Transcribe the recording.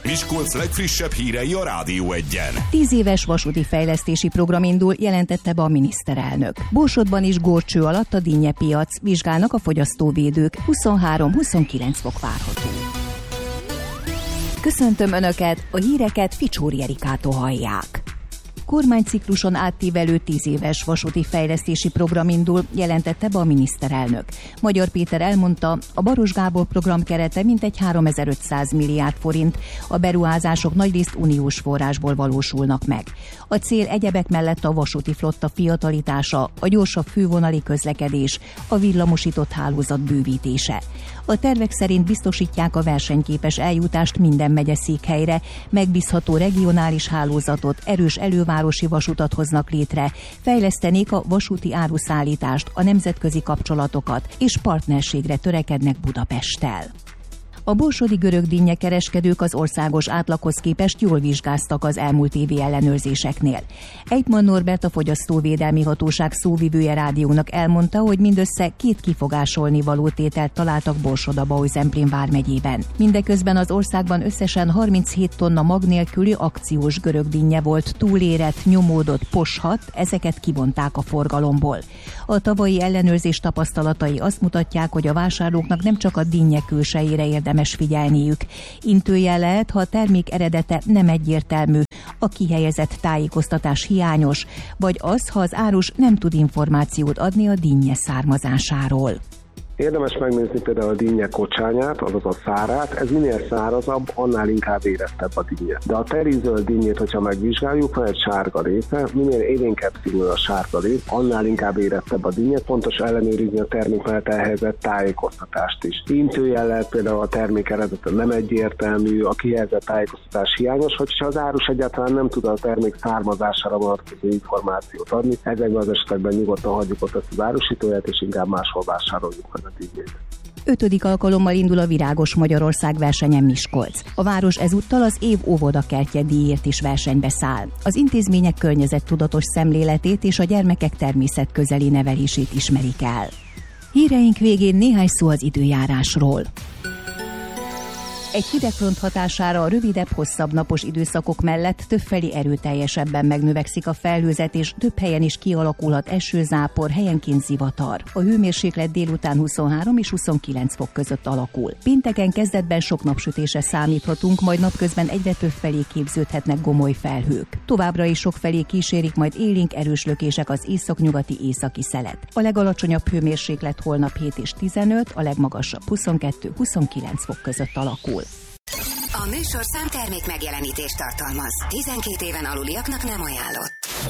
Miskolc legfrissebb hírei a Rádió Egyen. 10 éves vasúti fejlesztési program indul, jelentette be a miniszterelnök. Borsodban is górcső alatt a dinnyepiac, vizsgálnak a fogyasztóvédők, 23-29 fok várható. Köszöntöm Önöket, a híreket Ficsóri Erikától hallják. Kormánycikluson áttívelő 10 éves vasúti fejlesztési program indul, jelentette be a miniszterelnök. Magyar Péter elmondta, a Baros Gábor program kerete mintegy 3500 milliárd forint, a beruházások nagyrészt uniós forrásból valósulnak meg. A cél egyebek mellett a vasúti flotta fiatalítása, a gyorsabb fővonali közlekedés, a villamosított hálózat bővítése. A tervek szerint biztosítják a versenyképes eljutást minden megyeszékhelyre, megbízható regionális hálózatot, erős elővárosi vasutat hoznak létre, fejlesztenék a vasúti áruszállítást, a nemzetközi kapcsolatokat és partnerségre törekednek Budapesttel. A borsodi görög dinnyekereskedők az országos átlaghoz képest jól vizsgáztak az elmúlt évi ellenőrzéseknél. Ejtman Norbert, a Fogyasztóvédelmi Hatóság szóvivője rádiónak elmondta, hogy mindössze 2 kifogásolni való tételt találtak Borsod-Abaúj-Zemplén vármegyében. Mindeközben az országban összesen 37 tonna mag nélküli akciós görög dinnye volt, túlérett, nyomódott, poshat, ezeket kivonták a forgalomból. A tavalyi ellenőrzés tapasztalatai azt mutatják, hogy a vásárlóknak nem csak a dinnye külsejére érdemes figyelniük. Intőjel lehet, ha a termék eredete nem egyértelmű, a kihelyezett tájékoztatás hiányos, vagy az, ha az árus nem tud információt adni a dinnye származásáról. Érdemes megnézni például a dinnye kocsányát, azaz a szárát, ez minél szárazabb, annál inkább érettebb a dinnye. De a terizöld dinnyét, hogyha megvizsgáljuk, van egy sárga része, minél élénkebb színű a sárga rész, annál inkább érettebb a dinnye, fontos ellenőrizni a termék mellett elhelyezett tájékoztatást is. Intőjel lehet például a termék eredete nem egyértelmű, a kihelyezett tájékoztatás hiányos, hogyha az árus egyáltalán nem tud a termék származására vonatkozó információt adni, ezekben az esetekben nyugodtan hagyjuk ott ezt az árusítóját, és inkább máshol vásároljuk meg. 5. alkalommal indul a Virágos Magyarország versenyen Miskolc. A város ezúttal az év óvodakertje díjért is versenybe száll. Az intézmények környezettudatos szemléletét és a gyermekek természetközeli nevelését ismerik el. Híreink végén néhány szó az időjárásról. Egy hidegfront hatására a rövidebb, hosszabb napos időszakok mellett többfelé erőteljesebben megnövekszik a felhőzet, és több helyen is kialakulhat esőzápor, helyenként zivatar. A hőmérséklet délután 23 és 29 fok között alakul. Pénteken kezdetben sok napsütésre számíthatunk, majd napközben egyre többfelé képződhetnek gomoly felhők. Továbbra is sokfelé kísérik majd élénk erős lökések az északnyugati északi szelet. A legalacsonyabb hőmérséklet holnap 7 és 15, a legmagasabb 22-29 fok között alakul. A műsorszám termék megjelenítést tartalmaz. 12 éven aluliaknak nem ajánlott.